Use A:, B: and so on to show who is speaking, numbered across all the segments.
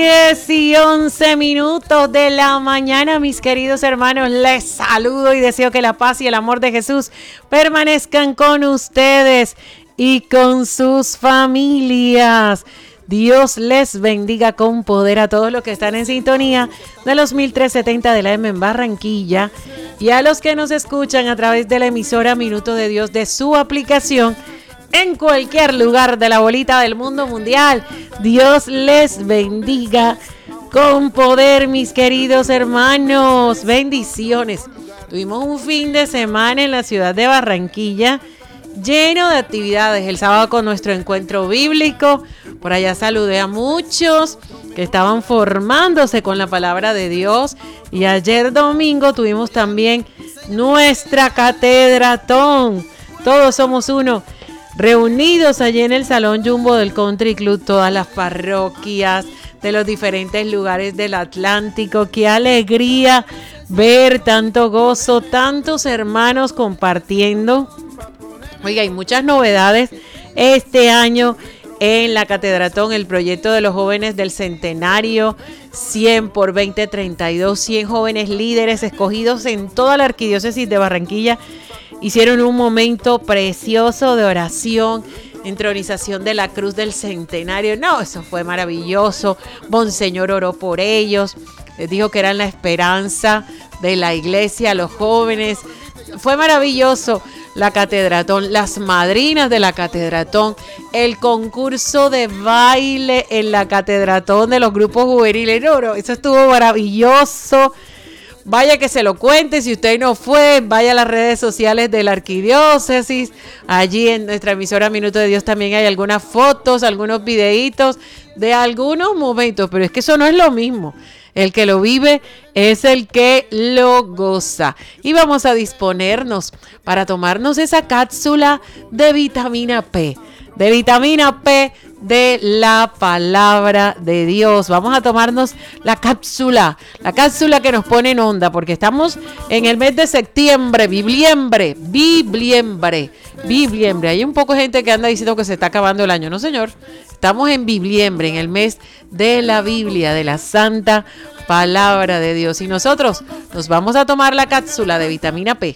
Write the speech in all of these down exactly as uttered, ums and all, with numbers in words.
A: diez y once minutos de la mañana, mis queridos hermanos, les saludo y deseo que la paz y el amor de Jesús permanezcan con ustedes y con sus familias. Dios les bendiga con poder a todos los que están en sintonía de los mil trescientos setenta de la M en Barranquilla y a los que nos escuchan a través de la emisora Minuto de Dios de su aplicación en cualquier lugar de la bolita del mundo mundial. Dios les bendiga con poder, mis queridos hermanos. Bendiciones. Tuvimos un fin de semana en la ciudad de Barranquilla lleno de actividades. El sábado con nuestro encuentro bíblico. Por allá saludé a muchos que estaban formándose con la palabra de Dios. Y ayer domingo tuvimos también nuestra catedratón. Todos somos uno. Reunidos allí en el Salón Jumbo del Country Club, todas las parroquias de los diferentes lugares del Atlántico. ¡Qué alegría ver tanto gozo, tantos hermanos compartiendo! Oiga, hay muchas novedades este año en la Catedratón, el proyecto de los jóvenes del Centenario, cien por veinte treinta y dos, cien jóvenes líderes escogidos en toda la arquidiócesis de Barranquilla. Hicieron un momento precioso de oración, entronización de la cruz del centenario. No, eso fue maravilloso. Monseñor oró por ellos, les dijo que eran la esperanza de la iglesia, los jóvenes. Fue maravilloso la catedratón, las madrinas de la catedratón, el concurso de baile en la catedratón de los grupos juveniles. No, no, eso estuvo maravilloso. Vaya que se lo cuente, si usted no fue, vaya a las redes sociales de la arquidiócesis. Allí en nuestra emisora Minuto de Dios también hay algunas fotos, algunos videitos de algunos momentos, pero es que eso no es lo mismo. El que lo vive es el que lo goza. Y vamos a disponernos para tomarnos esa cápsula de vitamina P, de vitamina P de la palabra de Dios. Vamos a tomarnos la cápsula, la cápsula que nos pone en onda, porque estamos en el mes de septiembre, bibliembre, bibliembre, bibliembre. Hay un poco de gente que anda diciendo que se está acabando el año. No, señor, estamos en bibliembre, en el mes de la Biblia, de la Santa Palabra de Dios. Y nosotros nos vamos a tomar la cápsula de vitamina P.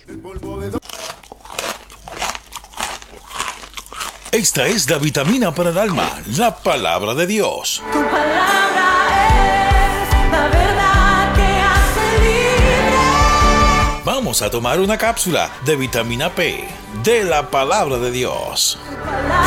B: Esta es la vitamina para el alma, la palabra de Dios.
C: Tu palabra es la verdad que hace libre.
B: Vamos a tomar una cápsula de vitamina P de la palabra de Dios.